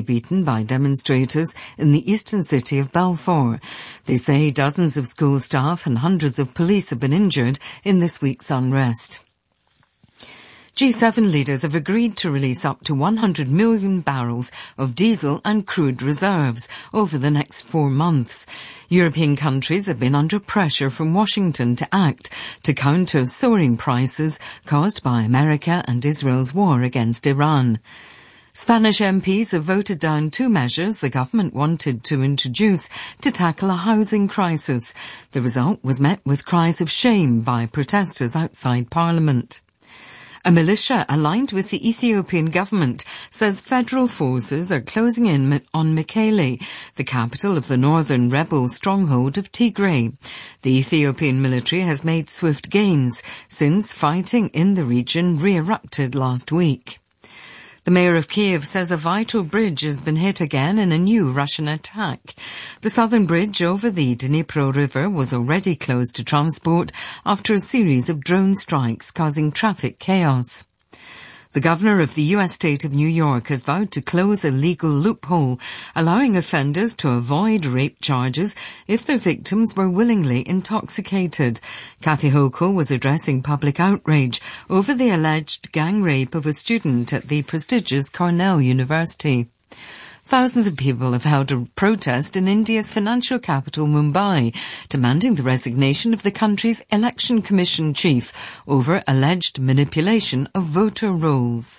beaten by demonstrators in the eastern city of Balfour. They say dozens of school staff and hundreds of police have been injured in this week's unrest. G7 leaders have agreed to release up to 100 million barrels of diesel and crude reserves over the next 4 months. European countries have been under pressure from Washington to act to counter soaring prices caused by America and Israel's war against Iran. Spanish MPs have voted down 2 measures the government wanted to introduce to tackle a housing crisis. The result was met with cries of shame by protesters outside Parliament. A militia aligned with the Ethiopian government says federal forces are closing in on Mekele, the capital of the northern rebel stronghold of Tigray. The Ethiopian military has made swift gains since fighting in the region re-erupted last week. The mayor of Kiev says a vital bridge has been hit again in a new Russian attack. The southern bridge over the Dnipro River was already closed to transport after a series of drone strikes causing traffic chaos. The governor of the U.S. state of New York has vowed to close a legal loophole, allowing offenders to avoid rape charges if their victims were willingly intoxicated. Kathy Hochul was addressing public outrage over the alleged gang rape of a student at the prestigious Cornell University. Thousands of people have held a protest in India's financial capital, Mumbai, demanding the resignation of the country's election commission chief over alleged manipulation of voter rolls.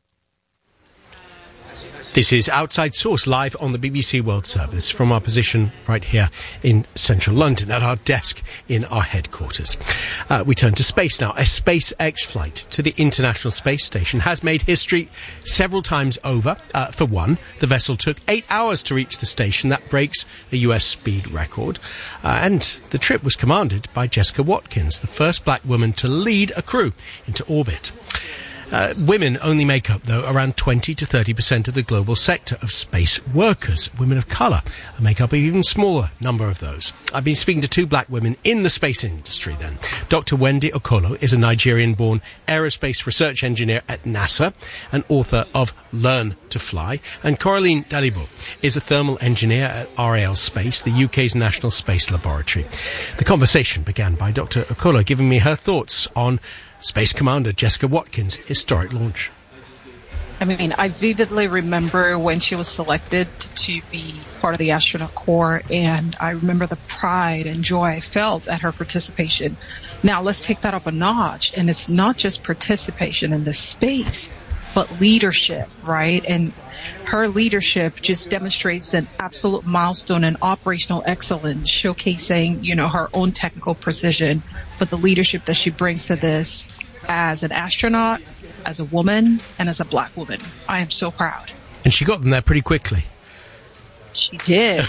This is Outside Source, live on the BBC World Service from our position right here in central London at our desk in our headquarters. We turn to space now. A SpaceX flight to the International Space Station has made history several times over. For one, the vessel took 8 hours to reach the station. That breaks a US speed record. And the trip was commanded by Jessica Watkins, the first black woman to lead a crew into orbit. Women only make up, though, around 20 to 30% of the global sector of space workers. Women of colour make up an even smaller number of those. I've been speaking to 2 black women in the space industry then. Dr. Wendy Okolo is a Nigerian-born aerospace research engineer at NASA and author of Learn to Fly. And Coraline Dalibo is a thermal engineer at RAL Space, the UK's National Space Laboratory. The conversation began by Dr. Okolo giving me her thoughts on Space Commander Jessica Watkins' historic launch. I mean, I vividly remember when she was selected to be part of the astronaut corps, and I remember the pride and joy I felt at her participation. Now, let's take that up a notch, and it's not just participation in the space, but leadership, right? And her leadership just demonstrates an absolute milestone in operational excellence, showcasing, her own technical precision, but the leadership that she brings to this as an astronaut, as a woman, and as a black woman. I am so proud. And she got them there pretty quickly. She did.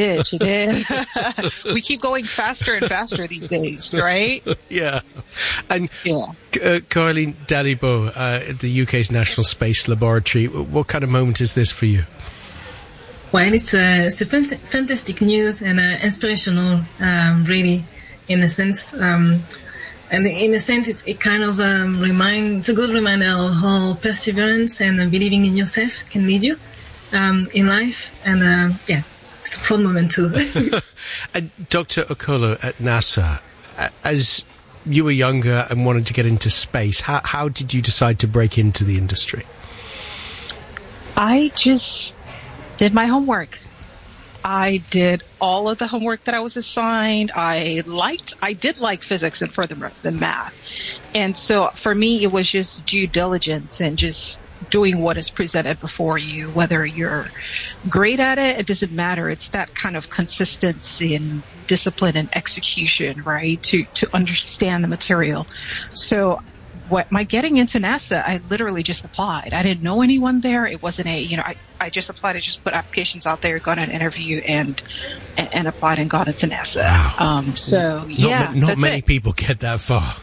We keep going faster and faster these days, right? Yeah. And Coraline Dalibo, at the UK's National Space Laboratory, what kind of moment is this for you? Well, it's fantastic news and inspirational, really, in a sense. And in a sense, it kind of it's a good reminder of how perseverance and believing in yourself can lead you in life. And it's a proud moment too. And Dr. Okolo at NASA, as you were younger and wanted to get into space, how did you decide to break into the industry? I just did my homework. I did all of the homework that I was assigned. I did like physics and further than math. And so for me, it was just due diligence and just doing what is presented before you, whether you're great at it, it doesn't matter. It's that kind of consistency and discipline and execution, right? To understand the material. So my getting into NASA, I literally just applied. I didn't know anyone there. It wasn't I just applied. I just put applications out there, got an interview, and applied and got into NASA. Wow. Not many people get that far.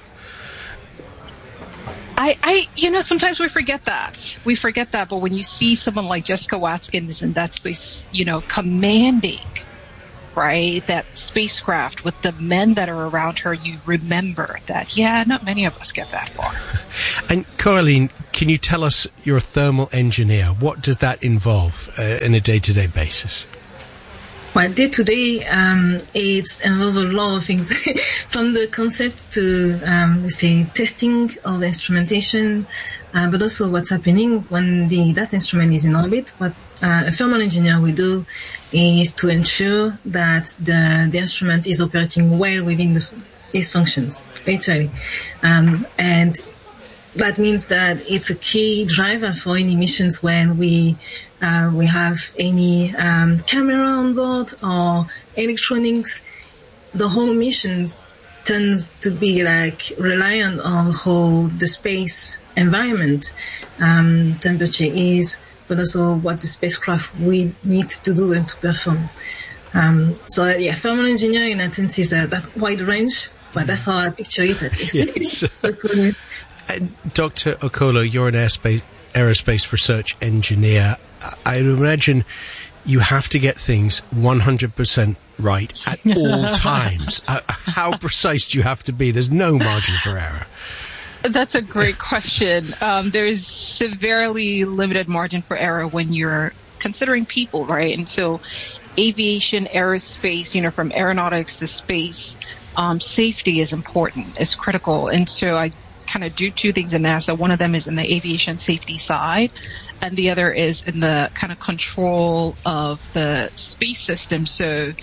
Sometimes we forget that. But when you see someone like Jessica Watkins in that space, commanding right? That spacecraft with the men that are around her, you remember that, yeah, not many of us get that far. And Coraline, can you tell us, you're a thermal engineer. What does that involve in a day-to-day basis? Well, day-to-day, it involves a lot of things, from the concept to, let's say, testing of the instrumentation, but also what's happening when that instrument is in orbit. What a thermal engineer will do is to ensure that the instrument is operating well within its functions, literally. And that means that it's a key driver for any missions when we have any camera on board or electronics. The whole mission tends to be like reliant on how the space environment temperature is, but also what the spacecraft we need to do and to perform. So yeah, thermal engineering in a sense is that wide range, but that's how I picture it at least. Yes. Dr. Okolo, you're an aerospace research engineer. I imagine you have to get things 100% right at all times. How precise do you have to be? There's no margin for error. That's a great question. There's severely limited margin for error when you're considering people, right? And so aviation, aerospace, from aeronautics to space, safety is important. It's critical. And so I kind of do two things in NASA. One of them is in the aviation safety side, and the other is in the kind of control of the space system. So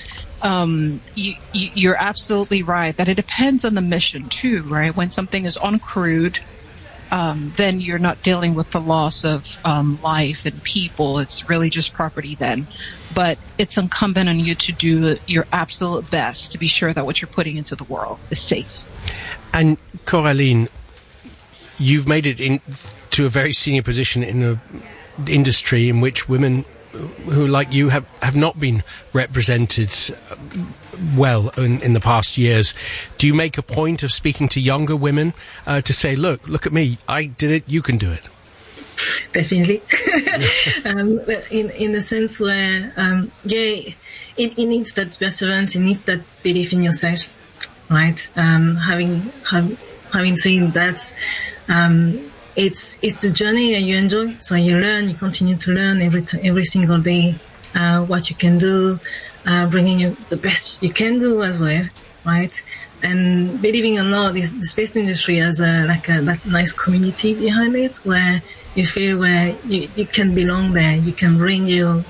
you're absolutely right that it depends on the mission too, right? When something is uncrewed, then you're not dealing with the loss of life and people. It's really just property then. But it's incumbent on you to do your absolute best to be sure that what you're putting into the world is safe. And Coraline, you've made it into a very senior position in an industry in which women who, like you, have not been represented well in the past years. Do you make a point of speaking to younger women to say, look at me, I did it, you can do it? Definitely. In the sense where, it needs that perseverance, it needs that belief in yourself, right? Having seen that, it's the journey that you enjoy. So you continue to learn every single day, what you can do, bringing you the best you can do as well, right? And believing or not, the space industry has that nice community behind it where you feel where you can belong there. You can bring your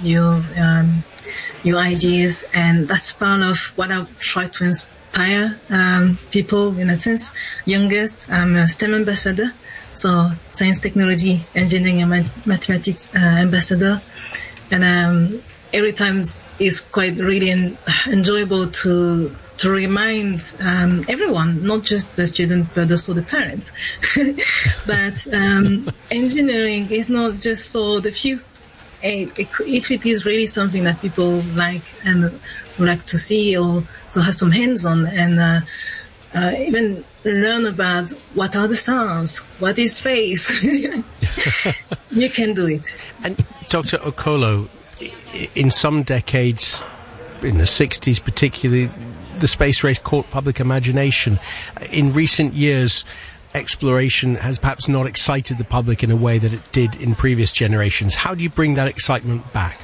ideas, and that's part of what I try to inspire people in a sense. Youngest, I'm a STEM ambassador, so science, technology, engineering, and mathematics ambassador, and every time it's quite really enjoyable to remind everyone, not just the student, but also the parents, that engineering is not just for the few. If it is really something that people like and would like to see or to have some hands on, and even learn about what are the stars, what is space, you can do it. And Dr. Okolo, in some decades, in the 60s particularly, the space race caught public imagination. In recent years, exploration has perhaps not excited the public in a way that it did in previous generations. How do you bring that excitement back?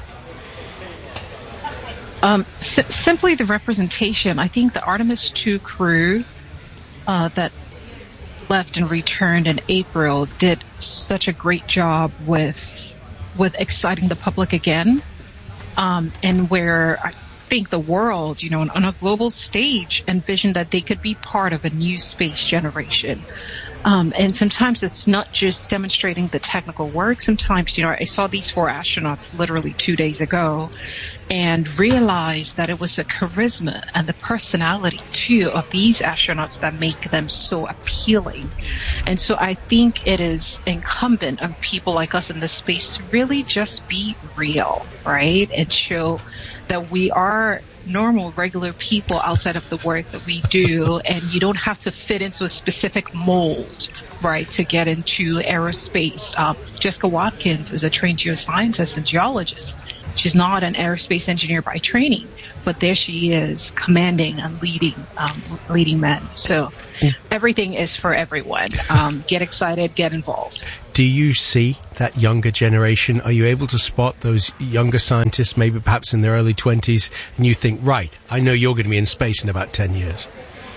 Simply the representation. I think the Artemis II crew that left and returned in April did such a great job with exciting the public again, and where I think the world, on a global stage, envisioned that they could be part of a new space generation. And sometimes it's not just demonstrating the technical work. Sometimes, I saw these 4 astronauts literally 2 days ago and realized that it was the charisma and the personality, too, of these astronauts that make them so appealing. And so I think it is incumbent on people like us in this space to really just be real, right? And show that we are normal, regular people outside of the work that we do, and you don't have to fit into a specific mold, right, to get into aerospace. Jessica Watkins is a trained geoscientist and geologist. She's not an aerospace engineer by training, but there she is, commanding and leading men. So everything is for everyone. Get excited, get involved. Do you see that younger generation? Are you able to spot those younger scientists, maybe perhaps in their early 20s, and you think, right, I know you're going to be in space in about 10 years?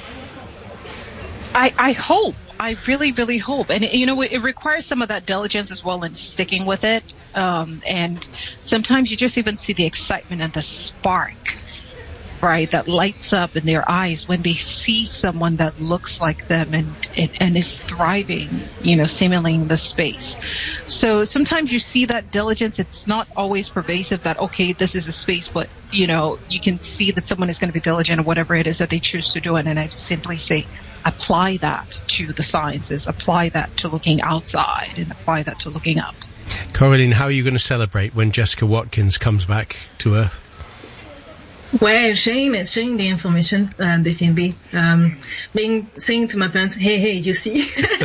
I hope. I really, really hope. And, it requires some of that diligence as well in sticking with it. And sometimes you just even see the excitement and the spark, right, that lights up in their eyes when they see someone that looks like them and is thriving, seemingly in the space. So sometimes you see that diligence. It's not always pervasive that, okay, this is a space, but, you can see that someone is going to be diligent or whatever it is that they choose to do. And I simply say, apply that to the sciences, apply that to looking outside, and apply that to looking up. Coraline, how are you going to celebrate when Jessica Watkins comes back to Earth? Well, sharing the information, definitely. Saying to my parents, hey, you see,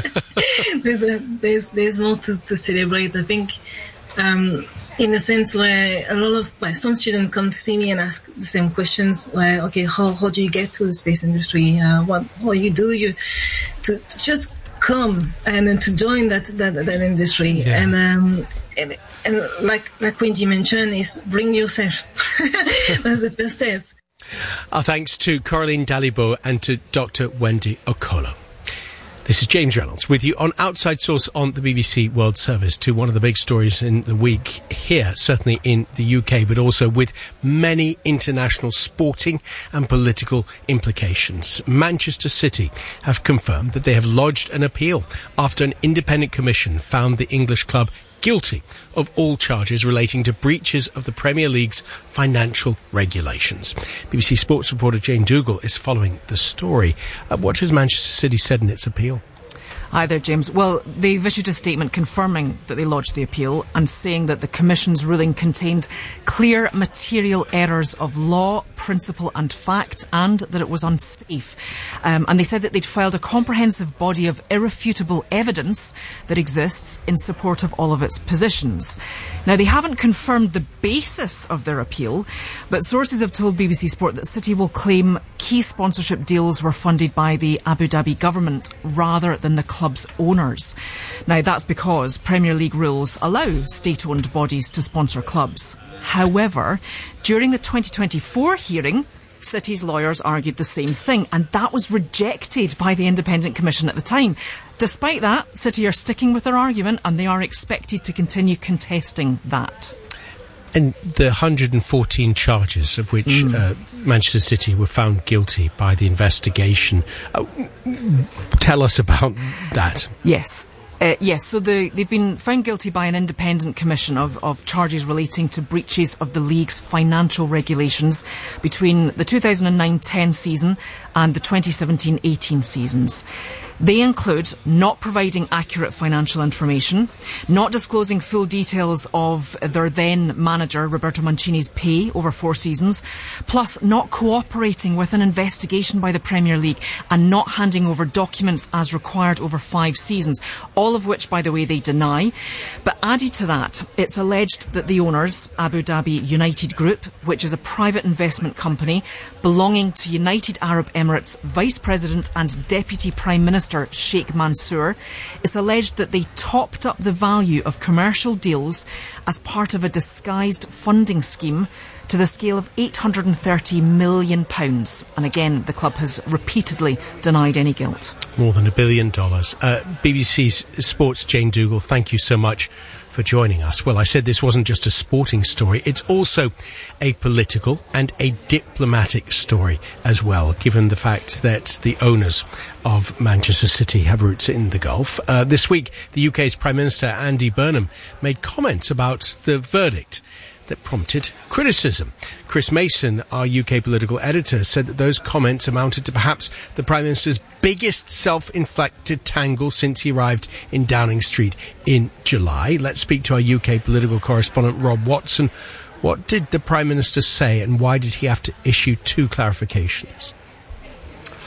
there's more to celebrate. I think, in a sense where a lot of some students come to see me and ask the same questions, where, okay, how do you get to the space industry? What you do to just come and then to join that industry. Yeah. And like Wendy mentioned, is bring yourself. That's the first step. Our thanks to Coraline Dalibo and to Dr. Wendy Okolo. This is James Reynolds with you on Outside Source on the BBC World Service, to one of the big stories in the week here, certainly in the UK, but also with many international sporting and political implications. Manchester City have confirmed that they have lodged an appeal after an independent commission found the English club guilty of all charges relating to breaches of the Premier League's financial regulations. BBC Sports reporter Jane Dougal is following the story. What has Manchester City said in its appeal? Hi there, James. Well, they've issued a statement confirming that they lodged the appeal and saying that the Commission's ruling contained clear material errors of law, principle and fact, and that it was unsafe. And they said that they'd filed a comprehensive body of irrefutable evidence that exists in support of all of its positions. Now, they haven't confirmed the basis of their appeal, but sources have told BBC Sport that City will claim key sponsorship deals were funded by the Abu Dhabi government rather than the club's owners. Now, that's because Premier League rules allow state-owned bodies to sponsor clubs. However, during the 2024 hearing, City's lawyers argued the same thing, and that was rejected by the Independent Commission at the time. Despite that, City are sticking with their argument, and they are expected to continue contesting that. And the 114 charges of which Manchester City were found guilty by the investigation, tell us about that. Yes. Yes, so they've been found guilty by an independent commission of charges relating to breaches of the league's financial regulations between the 2009-10 season and the 2017-18 seasons. They include not providing accurate financial information, not disclosing full details of their then manager, Roberto Mancini's pay over 4 seasons, plus not cooperating with an investigation by the Premier League and not handing over documents as required over 5 seasons, all of which, by the way, they deny. But added to that, it's alleged that the owners, Abu Dhabi United Group, which is a private investment company belonging to United Arab Emirates Vice President and Deputy Prime Minister Sheikh Mansour, it's alleged that they topped up the value of commercial deals as part of a disguised funding scheme to the scale of £830 million. And again, the club has repeatedly denied any guilt. More than $1 billion. BBC Sports' Jane Dougal, thank you so much for joining us. Well, I said this wasn't just a sporting story, it's also a political and a diplomatic story as well, given the fact that the owners of Manchester City have roots in the Gulf. This week, the UK's Prime Minister Andy Burnham made comments about the verdict that prompted criticism. Chris Mason, our UK political editor, said that those comments amounted to perhaps the Prime Minister's biggest self-inflicted tangle since he arrived in Downing Street in July. Let's speak to our UK political correspondent Rob Watson. What did the Prime Minister say, and why did he have to issue 2 clarifications?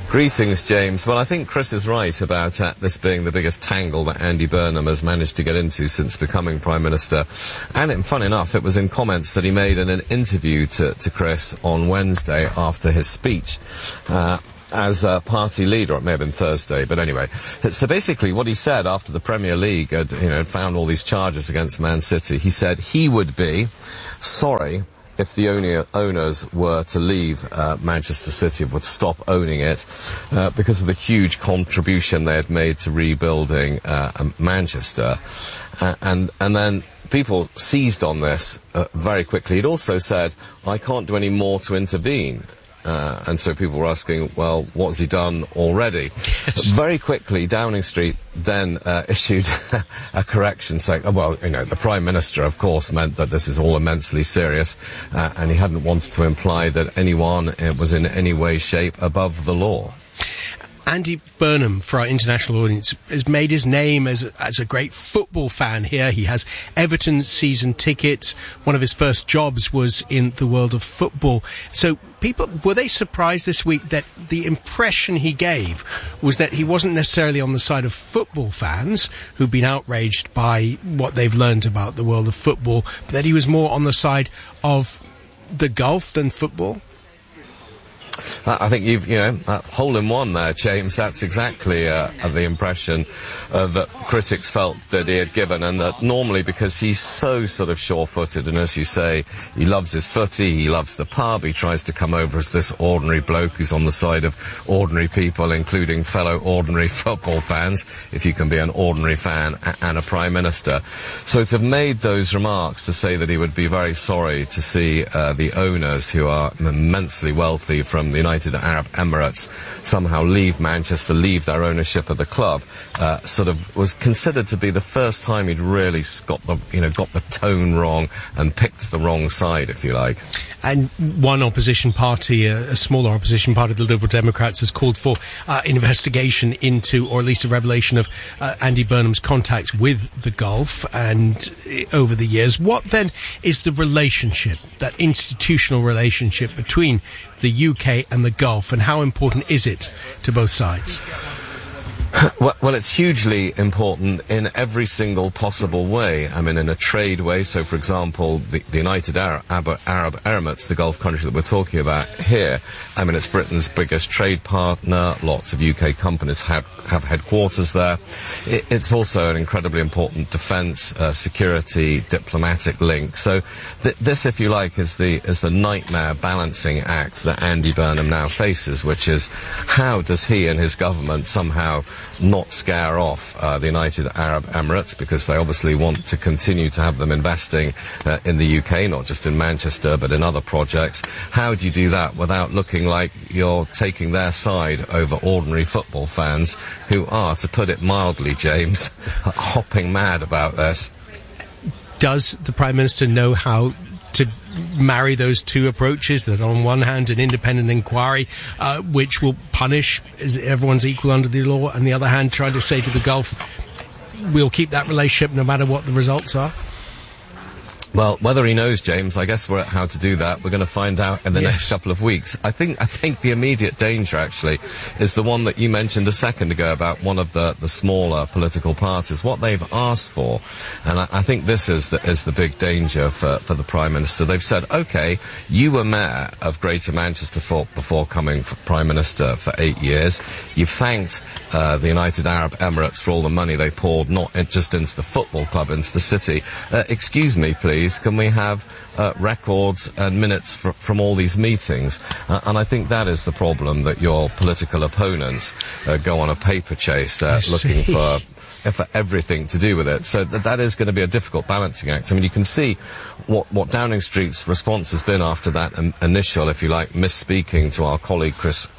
Greetings, James. Well, I think Chris is right about this being the biggest tangle that Andy Burnham has managed to get into since becoming Prime Minister. And fun enough, it was in comments that he made in an interview to Chris on Wednesday after his speech. As a party leader, it may have been Thursday, but anyway. So basically what he said after the Premier League had found all these charges against Man City, he said he would be sorry if the owners were to leave Manchester City, were to stop owning it, because of the huge contribution they had made to rebuilding Manchester. And then people seized on this very quickly. He'd also said, I can't do any more to intervene. And so people were asking, well, what has he done already? Yes. Very quickly, Downing Street then issued a correction saying, the Prime Minister, of course, meant that this is all immensely serious, and he hadn't wanted to imply that anyone was in any way, shape above the law. Andy Burnham, for our international audience, has made his name as a great football fan here. He has Everton season tickets. One of his first jobs was in the world of football. So were they surprised this week that the impression he gave was that he wasn't necessarily on the side of football fans who've been outraged by what they've learned about the world of football, but that he was more on the side of the Gulf than football? I think you've, hole in one there, James. That's exactly the impression that critics felt that he had given, and that normally, because he's so sort of sure-footed, and as you say, he loves his footy, he loves the pub, he tries to come over as this ordinary bloke who's on the side of ordinary people, including fellow ordinary football fans, if you can be an ordinary fan and a Prime Minister. So to have made those remarks, to say that he would be very sorry to see the owners, who are immensely wealthy from the United Arab Emirates, somehow leave Manchester, leave their ownership of the club, sort of was considered to be the first time he'd really got the tone wrong and picked the wrong side, if you like. And one opposition party, a smaller opposition party, the Liberal Democrats, has called for an investigation into, or at least a revelation of, Andy Burnham's contacts with the Gulf and over the years. What then is the relationship, that institutional relationship between the UK and the Gulf, and how important is it to both sides? Well, it's hugely important in every single possible way. I mean, in a trade way. So, for example, the United Arab Emirates, the Gulf country that we're talking about here, I mean, it's Britain's biggest trade partner. Lots of UK companies have headquarters there. It's also an incredibly important defence, security, diplomatic link. So, this, if you like, is the nightmare balancing act that Andy Burnham now faces, which is how does he and his government somehow not scare off the United Arab Emirates, because they obviously want to continue to have them investing in the UK, not just in Manchester, but in other projects. How do you do that without looking like you're taking their side over ordinary football fans who are, to put it mildly, James, hopping mad about this? Does the Prime Minister know how to marry those two approaches, that on one hand an independent inquiry which will punish everyone's equal under the law, and the other hand trying to say to the Gulf, we'll keep that relationship no matter what the results are? Well, whether he knows, James, I guess how to do that, we're going to find out in the next couple of weeks. I think the immediate danger, actually, is the one that you mentioned a second ago about one of the smaller political parties, what they've asked for. And I think this is the big danger for the Prime Minister. They've said, OK, you were Mayor of Greater Manchester before coming Prime Minister for 8 years. You've thanked the United Arab Emirates for all the money they poured, not just into the football club, into the city. Excuse me, please. Can we have records and minutes from all these meetings? And I think that is the problem, that your political opponents go on a paper chase looking for everything to do with it. So that is going to be a difficult balancing act. I mean, you can see what Downing Street's response has been after that initial, if you like, misspeaking to our colleague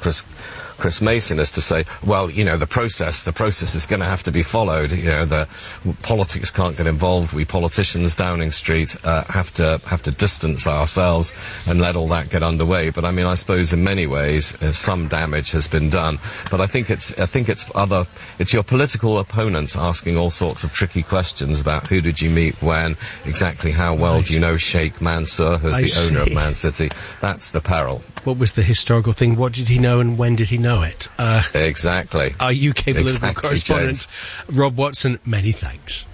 Chris Mason, is to say, well, the process is going to have to be followed. The politics can't get involved. We politicians, Downing Street, have to distance ourselves and let all that get underway. But I mean, I suppose in many ways some damage has been done. But I think it's your political opponents, asking all sorts of tricky questions about who did you meet when, exactly how well do you know Sheikh Mansour, who's the owner of Man City. That's the peril. What was the historical thing? What did he know and when did he know it? Exactly. Our UK political correspondent, James. Rob Watson, many thanks.